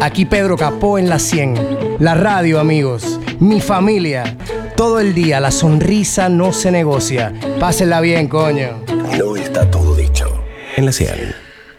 Aquí Pedro Capó en la 100. La radio, amigos. Mi familia. Todo el día la sonrisa no se negocia. Pásenla bien, coño. No está todo dicho. En la 100.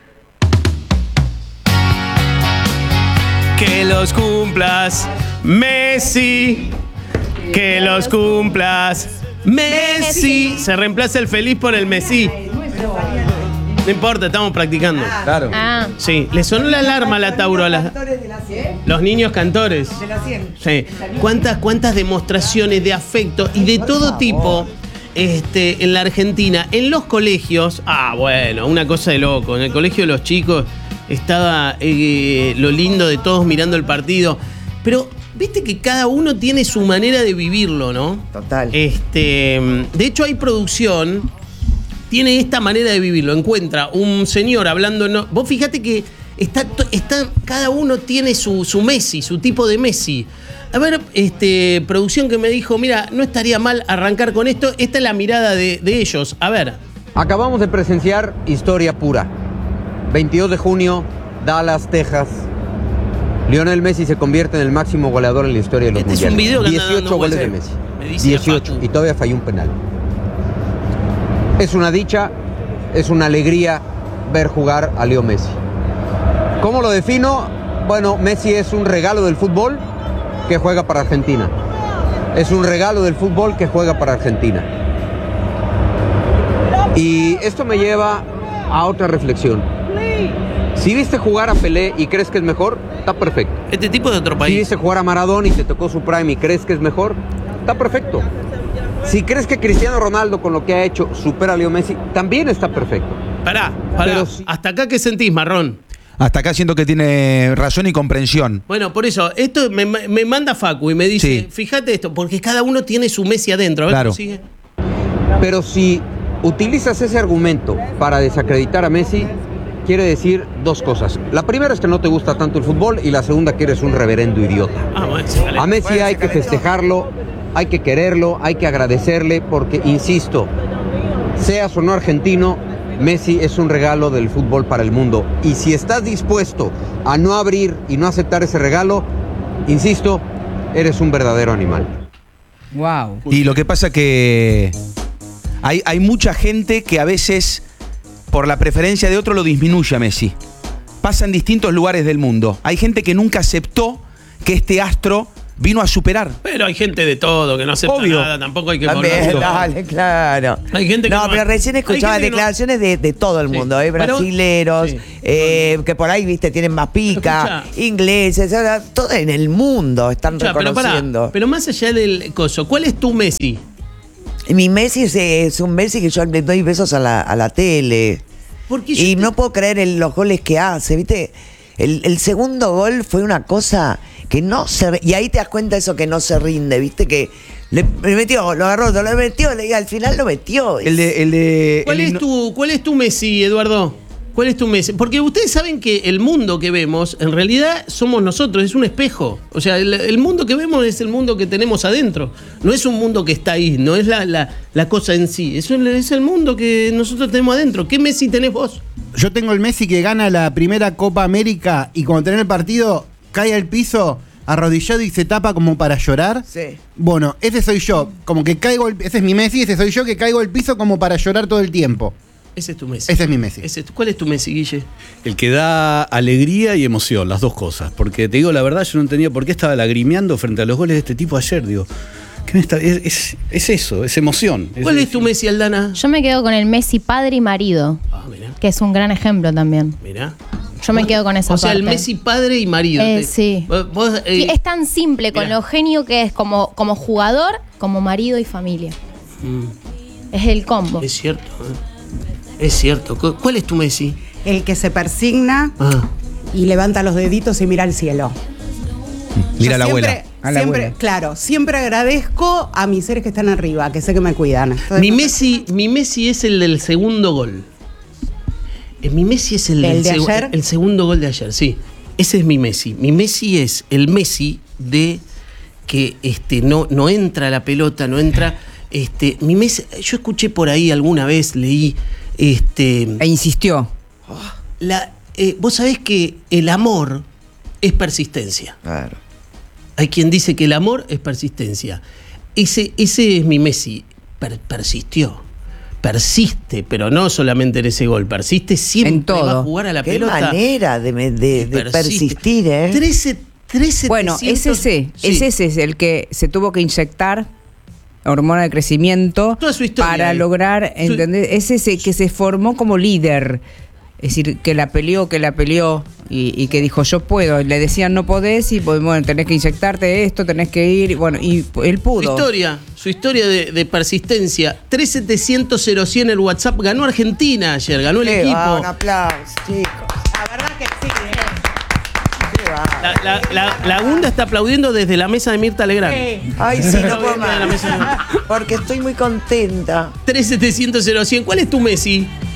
Que los cumplas, Messi. Que los cumplas, Messi. Se reemplaza el feliz por el Messi. No importa, estamos practicando. Claro. Sí, le sonó la alarma a la Tauro. Los niños cantores. De la 100. Sí. ¿Cuántas demostraciones de afecto y de todo tipo en la Argentina? En los colegios, bueno, una cosa de loco. En el colegio de los chicos estaba lo lindo de todos mirando el partido. Pero viste que cada uno tiene su manera de vivirlo, ¿no? Total. De hecho, hay producción, tiene esta manera de vivirlo. Encuentra un señor hablando. Vos fíjate que cada uno tiene su Messi, su tipo de Messi. A ver, producción que me dijo, mira, no estaría mal arrancar con esto. Esta es la mirada de ellos. A ver. Acabamos de presenciar historia pura. 22 de junio, Dallas, Texas. Lionel Messi se convierte en el máximo goleador en la historia de los mundiales. Es un video que 18 goles de Messi. Me dice 18. Facu. Y todavía falló un penal. Es una dicha, es una alegría ver jugar a Leo Messi. ¿Cómo lo defino? Bueno, Messi es un regalo del fútbol que juega para Argentina. Es un regalo del fútbol que juega para Argentina. Y esto me lleva a otra reflexión. Si viste jugar a Pelé y crees que es mejor, está perfecto. Este tipo de otro Si país. viste jugar a Maradona y te tocó su prime y crees que es mejor, está perfecto. Si crees que Cristiano Ronaldo con lo que ha hecho supera a Leo Messi, también está perfecto. Pará. Pero si- ¿Hasta acá qué sentís, Marrón? Hasta acá siento que tiene razón y comprensión. Bueno, por eso, esto me manda Facu y me dice, Sí. fíjate esto, porque cada uno tiene su Messi adentro. A ver, Claro. sigue. Pero si utilizas ese argumento para desacreditar a Messi, quiere decir dos cosas. La primera es que no te gusta tanto el fútbol y la segunda que eres un reverendo idiota. Bueno, se calentó. A Messi hay que festejarlo, hay que quererlo, hay que agradecerle porque, insisto, seas o no argentino, Messi es un regalo del fútbol para el mundo. Y si estás dispuesto a no abrir y no aceptar ese regalo, insisto, eres un verdadero animal. Wow. Y lo que pasa que hay mucha gente que a veces, por la preferencia de otro, lo disminuye a Messi. Pasa en distintos lugares del mundo. Hay gente que nunca aceptó que este astro vino a superar. Pero hay gente de todo que no acepta Obvio. nada, tampoco hay que También, volverlo. dale, claro. Hay gente que no, no- pero recién hay escuchaba gente que no- declaraciones de todo el Sí. mundo, Pero- brasileros, sí. que por ahí, viste, tienen más pica, Escuchá. ingleses, todo en el mundo están Escuchá, pero pará, reconociendo. pero más allá del coso, ¿cuál es tu Messi? Mi Messi es un Messi que yo le doy besos a la tele. Porque Y no puedo creer en los goles que hace, ¿viste? El segundo gol fue una cosa que no se... Y ahí te das cuenta de eso que no se rinde, ¿viste? Que le metió, lo agarró, lo metió, y al final lo metió. ¿Cuál es tu Messi, Eduardo? ¿Cuál es tu Messi? Porque ustedes saben que el mundo que vemos, en realidad somos nosotros, es un espejo. O sea, el mundo que vemos es el mundo que tenemos adentro. No es un mundo que está ahí, no es la cosa en sí. Es el mundo que nosotros tenemos adentro. ¿Qué Messi tenés vos? Yo tengo el Messi que gana la primera Copa América y cuando termina el partido cae al piso arrodillado y se tapa como para llorar. Sí. Bueno, ese soy yo, como que caigo, ese es mi Messi, ese soy yo que caigo al piso como para llorar todo el tiempo. Ese es tu Messi. Ese es mi Messi. ¿Cuál es tu Messi, Guille? El que da alegría y emoción, las dos cosas. Porque te digo la verdad, yo no entendía por qué estaba lagrimeando frente a los goles de este tipo ayer. Digo, ¿qué me está? Es eso, es emoción. ¿Cuál es tu Messi, Aldana? Yo me quedo con el Messi padre y marido, Mirá, que es un gran ejemplo también. mirá. Yo me quedo con esa O sea, el parte. Messi padre y marido. Sí. Vos, Y es tan simple con mirá. lo genio que es como jugador, como marido y familia. Es el combo. Es cierto, Es cierto. ¿Cuál es tu Messi? El que se persigna y levanta los deditos y mira al cielo. Mira a la Siempre- abuela. A la siempre, abuela. claro, siempre agradezco a mis seres que están arriba, que sé que me cuidan. Entonces, Mi Messi es el del segundo gol. Mi Messi es el ¿El de ayer? El segundo gol de ayer, sí. Ese es mi Messi. Mi Messi es el Messi de que no entra la pelota, no entra. Mi Messi, yo escuché por ahí alguna vez, leí. E insistió. Vos sabés que el amor es persistencia. Claro. Hay quien dice que el amor es persistencia. Ese es mi Messi. Persistió. Persiste, pero no solamente en ese gol. Persiste siempre. En todo. Va a jugar a la Qué pelota. manera de persistir, ¿eh? 13 Bueno, es ese es el que se tuvo que inyectar hormona de crecimiento Toda su historia, para lograr, ¿entendés? Es ese que se formó como líder. Es decir, que la peleó y que dijo, yo puedo. Le decían, no podés, y bueno, tenés que inyectarte esto, tenés que ir. Bueno, y él pudo. Su historia de persistencia. 3700-0100 el WhatsApp. Ganó Argentina ayer, ganó el equipo. Un aplauso, chicos. La verdad que sí. La Gunda está aplaudiendo desde la mesa de Mirta Legrand. Ay, sí, no puedo Desde la más. mesa. Porque estoy muy contenta. 3700-0100. ¿Cuál es tu Messi?